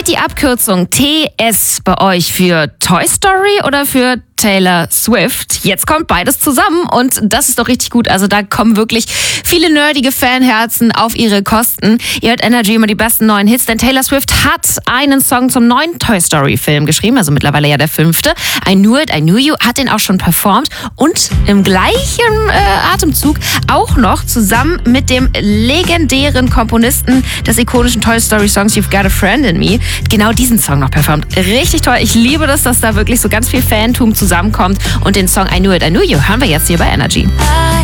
die Abkürzung TS bei euch für Toy Story oder für Taylor Swift? Jetzt kommt beides zusammen und das ist doch richtig gut. Also da kommen wirklich viele nerdige Fanherzen auf ihre Kosten. Ihr hört Energy, immer die besten neuen Hits, denn Taylor Swift hat einen Song zum neuen Toy Story Film geschrieben, also mittlerweile ja der 5. I Knew It, I Knew You, hat den auch schon performt und im gleichen Atemzug auch noch zusammen mit dem legendären Komponisten des ikonischen Toy Story Songs You've Got a Friend in Me genau diesen Song noch performt. Richtig toll. Ich liebe das, dass da wirklich so ganz viel Fantum zusammenkommt und den Song I Knew It, I Knew You hören wir jetzt hier bei Energy.